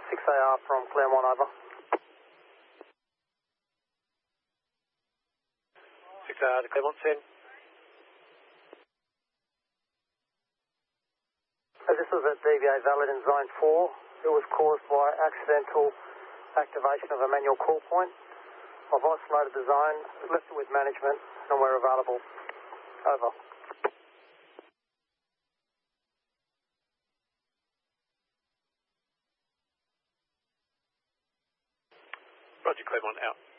6AR from Claremont, over. 6AR to Claremont, 10. As this was a DVA valid in Zone 4, it was caused by accidental activation of a manual call point. I've isolated the zone, left it with management, and we're available. Over. Roger, Claremont, out.